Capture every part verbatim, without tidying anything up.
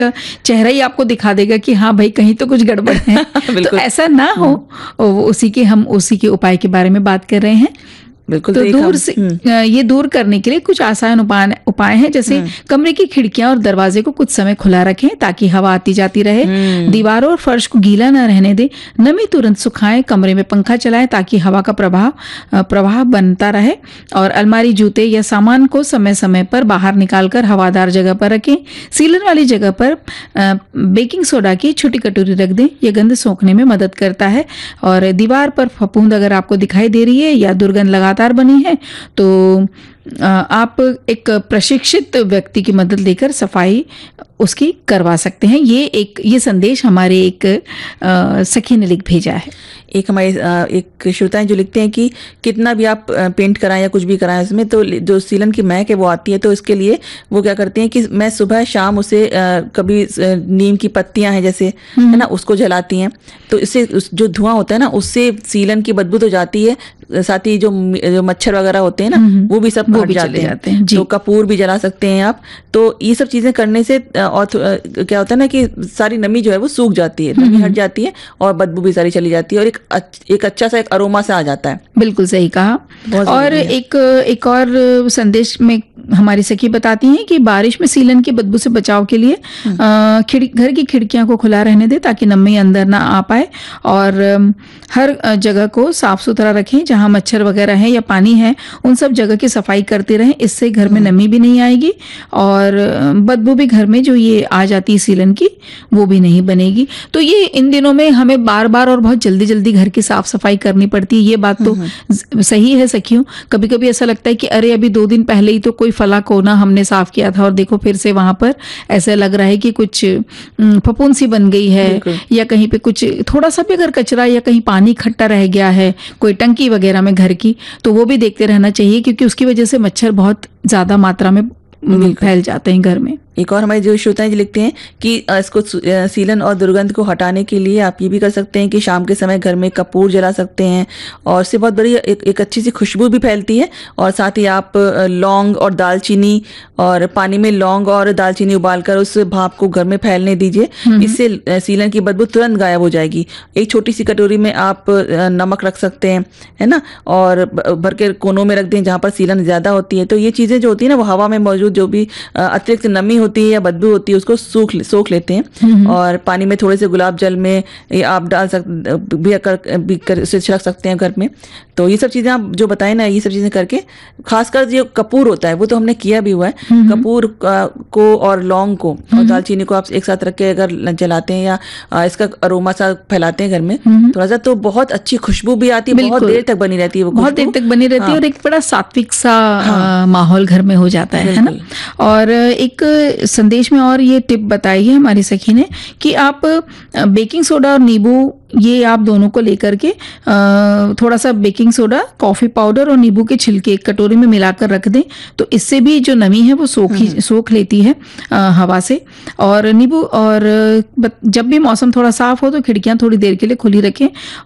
चेहरा ही आपको दिखा देगा कि हाँ भाई कहीं तो कुछ गड़बड़ है। तो ऐसा ना हो, उसी के हम उसी के उपाय के बारे में बात कर रहे हैं। बिल्कुल। तो दूर से ये दूर करने के लिए कुछ आसान उपाय उपाय हैं, जैसे कमरे की खिड़कियां और दरवाजे को कुछ समय खुला रखें ताकि हवा आती जाती रहे। दीवारों और फर्श को गीला न रहने दें। नमी तुरंत सुखाएं। कमरे में पंखा चलाएं ताकि हवा का प्रवाह प्रवाह बनता रहे। और अलमारी, जूते या सामान को समय समय पर बाहर निकालकर हवादार जगह पर रखें। सीलन वाली जगह पर बेकिंग सोडा की छोटी कटोरी रख दें। यह गंध सोखने में मदद करता है। और दीवार पर फफूंद अगर आपको दिखाई दे रही है या दुर्गंध लगातार बनी है तो आप एक प्रशिक्षित व्यक्ति की मदद लेकर सफाई उसकी करवा सकते हैं। ये एक ये संदेश हमारे एक आ, सखी ने लिख भेजा है। एक हमारे एक श्रोता जो लिखते हैं कि कितना भी आप पेंट कराएं या कुछ भी कराएं उसमें तो जो सीलन की महक है वो आती है, तो इसके लिए वो क्या करते हैं कि मैं सुबह शाम उसे कभी नीम की पत्तियां हैं जैसे है ना उसको जलाती हैं, तो इससे जो धुआं होता है ना उससे सीलन की बदबू तो जाती है, साथ ही जो, जो मच्छर वगैरह होते हैं ना वो भी सब हट जाते हैं, हैं। तो कपूर भी जला सकते हैं आप। तो ये सब चीजें करने से और क्या होता है ना कि सारी नमी जो है वो सूख जाती है, नमी हट जाती है और बदबू भी सारी चली जाती है और एक एक अच्छा सा एक अरोमा सा आ जाता है। बिल्कुल सही कहा। और एक एक और संदेश में हमारी सखी बताती हैं कि बारिश में सीलन की बदबू से बचाव के लिए घर की खिड़कियां को खुला रहने दे ताकि नमी अंदर ना आ पाए। और हर जगह को साफ सुथरा रखें, जहां मच्छर वगैरह है या पानी है उन सब जगह की सफाई करते रहें। इससे घर में नमी भी नहीं आएगी और बदबू भी घर में जो ये आ जाती है सीलन की वो भी नहीं बनेगी। तो ये इन दिनों में हमें बार बार और बहुत जल्दी जल्दी घर की साफ सफाई करनी पड़ती है। ये बात तो सही है सखियों। कभी कभी ऐसा लगता है कि अरे अभी दो दिन पहले ही तो कोई फला कोना हमने साफ किया था और देखो फिर से वहां पर ऐसा लग रहा है कि कुछ फफूंद सी बन गई है, या कहीं पे कुछ थोड़ा सा भी अगर कचरा या कहीं पानी इकट्ठा रह गया है कोई टंकी वगैरह में घर की, तो वो भी देखते रहना चाहिए क्योंकि उसकी वजह से मच्छर बहुत ज्यादा मात्रा में फैल जाते हैं घर में। एक और हमारे जो श्रोता जी लिखते हैं कि इसको सीलन और दुर्गंध को हटाने के लिए आप ये भी कर सकते हैं कि शाम के समय घर में कपूर जला सकते हैं और उससे बहुत बड़ी एक, एक अच्छी सी खुशबू भी फैलती है। और साथ ही आप लौंग और दालचीनी और पानी में लौंग और दालचीनी उबालकर उस भाप को घर में फैलने दीजिए, इससे सीलन की बदबू तुरंत गायब हो जाएगी। एक छोटी सी कटोरी में आप नमक रख सकते हैं है ना, और भर के कोनों में रख दें जहाँ पर सीलन ज्यादा होती है। तो ये चीजें जो होती है ना वो हवा में मौजूद जो भी अतिरिक्त नमी होती है या बदबू होती है उसको सूख सोख लेते हैं। और पानी में थोड़े से गुलाब जल में आप डाल सकते भी कर, भी कर छिड़क सकते हैं घर में। तो ये सब चीजें आप जो बताएं ना, ये सब चीजें करके खासकर जो कपूर होता है वो तो हमने किया भी हुआ है। कपूर को और लौंग को और दालचीनी को आप एक साथ रख के अगर जलाते हैं या इसका अरोमा सा फैलाते हैं घर में थोड़ा सा, तो बहुत अच्छी खुशबू भी आती है, बहुत देर तक बनी रहती है, वो बहुत देर तक बनी रहती है और एक बड़ा सात्विक सा माहौल घर में हो जाता है है ना। और एक संदेश में और ये टिप बताई है हमारी सखी ने कि आप बेकिंग सोडा और नींबू ये आप दोनों को लेकर के थोड़ा सा बेकिंग सोडा, कॉफी पाउडर और नींबू के छिलके एक कटोरी में मिलाकर रख दें, तो इससे भी जो नमी है वो सोख सोख लेती है हवा से। और नींबू और जब भी मौसम थोड़ा साफ हो तो खिड़कियां थोड़ी देर के लिए खुली रखें।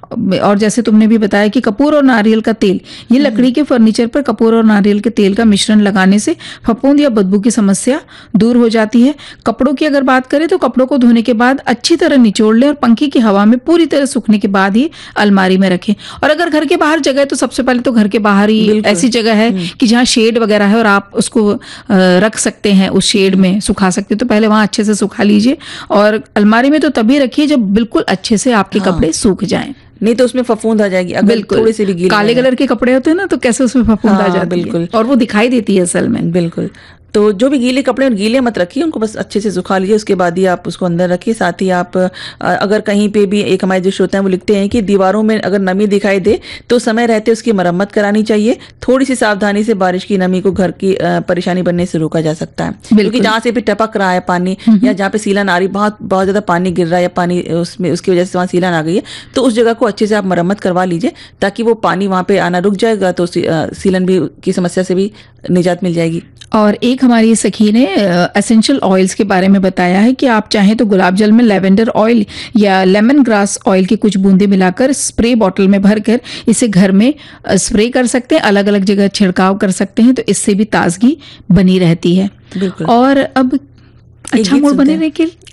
और जैसे तुमने भी बताया कि कपूर और नारियल का तेल, ये लकड़ी के फर्नीचर पर कपूर और नारियल के तेल का मिश्रण लगाने से फफूंद या बदबू की समस्या दूर हो जाती है। कपड़ों की अगर बात करें तो कपड़ों को धोने के बाद अच्छी तरह निचोड़ लें और पंखे की हवा में पूरी तरह सूखने के बाद ही अलमारी में रखें। और अगर घर के बाहर जगह है तो सबसे पहले तो घर के बाहर ही ऐसी जगह है कि जहाँ शेड वगैरह है और आप उसको रख सकते हैं, उस शेड में सुखा सकते हैं, तो पहले वहां अच्छे से सुखा लीजिए। और अलमारी में तो तभी रखिए जब बिल्कुल अच्छे से आपके हाँ। कपड़े सूख जाएं, नहीं तो उसमें फफूंद आ जाएगी। अगर थोड़े से भी गीले काले कलर के कपड़े होते हैं ना तो कैसे उसमें फफूंद हाँ, आ जाती है और वो दिखाई देती है असल में। बिल्कुल। तो जो भी गीले कपड़े गीले मत रखिए, उनको बस अच्छे से सुखा लीजिए, उसके बाद ही आप उसको अंदर रखिए। साथ ही आप अगर कहीं पे भी, एक हमारे जो श्रोता हैं वो लिखते हैं कि दीवारों में अगर नमी दिखाई दे तो समय रहते उसकी मरम्मत करानी चाहिए। थोड़ी सी सावधानी से बारिश की नमी को घर की परेशानी बनने से रोका जा सकता है, क्योंकि जहाँ से भी टपक रहा है पानी या जहाँ पे सीलन आ रही, बहुत बहुत ज्यादा पानी गिर रहा है या पानी उसमें उसकी वजह से वहाँ सीलन आ गई है, तो उस जगह को अच्छे से आप मरम्मत करवा लीजिए ताकि वो पानी वहाँ पे आना रुक जाएगा, तो सीलन भी की समस्या से भी निजात मिल जाएगी। और एक हमारी सखी ने एसेंशियल ऑयल्स के बारे में बताया है कि आप चाहें तो गुलाब जल में लेवेंडर ऑयल या लेमन ग्रास ऑयल की कुछ बूंदें मिलाकर स्प्रे बॉटल में भरकर इसे घर में स्प्रे कर सकते हैं, अलग अलग जगह छिड़काव कर सकते हैं, तो इससे भी ताजगी बनी रहती है। और अब अच्छा गीत मूड सुनते बने हैं। रहे के